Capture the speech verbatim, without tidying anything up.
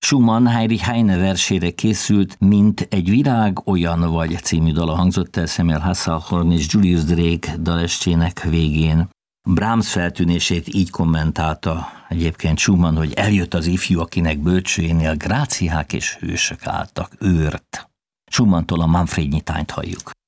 Schumann Heinrich Heine versére készült, Mint egy virág, olyan vagy című dala hangzott el Samuel Hasselhoff és Julius Drake dalestjének végén. Brahms feltűnését így kommentálta egyébként Schumann, hogy eljött az ifjú, akinek bölcsőjénél gráciák és hősök álltak, őrt. Schumanntól a Manfred nyitányt halljuk.